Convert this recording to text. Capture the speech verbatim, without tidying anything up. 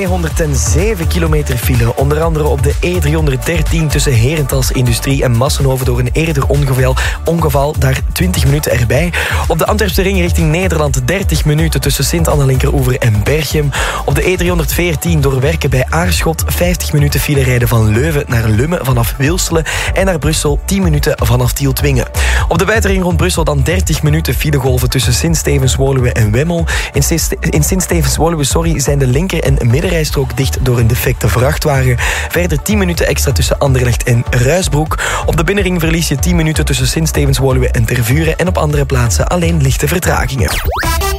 tweehonderdzeven kilometer file. Onder andere op de E driehonderddertien tussen Herentals Industrie en Massenhoven door een eerder ongeval. ongeval daar twintig minuten erbij. Op de Antwerpse ring richting Nederland dertig minuten tussen Sint-Anna-Linkeroever en Berchem. Op de E driehonderdveertien door Werken bij Aarschot vijftig minuten file rijden van Leuven naar Lummen vanaf Wilselen en naar Brussel tien minuten vanaf Tieltwingen. Op de buitenring rond Brussel dan dertig minuten filegolven tussen Sint-Stevens-Woluwe en Wemmel. In Sint- in Sint-Stevens-Woluwe sorry, zijn de linker- en middenrijstrook dicht door een defecte vrachtwagen. Verder tien minuten extra tussen Anderlecht en Ruisbroek. Op de binnenring verlies je tien minuten tussen Sint-Stevens-Woluwe en Tervuren en op andere plaatsen alleen lichte vertragingen.